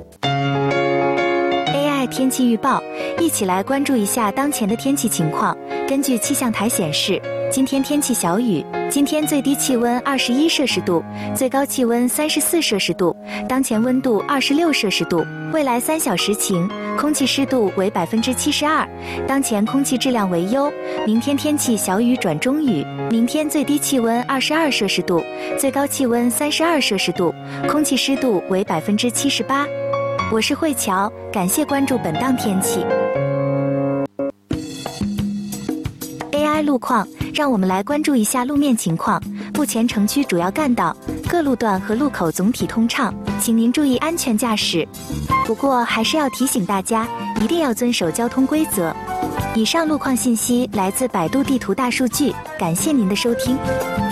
AI 天气预报，一起来关注一下当前的天气情况。根据气象台显示，今天天气小雨，今天最低气温21摄氏度，最高气温34摄氏度，当前温度26摄氏度。未来3小时晴，空气湿度为72%，当前空气质量为优。明天天气小雨转中雨，明天最低气温22摄氏度，最高气温32摄氏度，空气湿度为78%。我是慧乔，感谢关注本档天气。AI 路况，让我们来关注一下路面情况。目前城区主要干道、各路段和路口总体通畅，请您注意安全驾驶。不过还是要提醒大家，一定要遵守交通规则。以上路况信息来自百度地图大数据，感谢您的收听。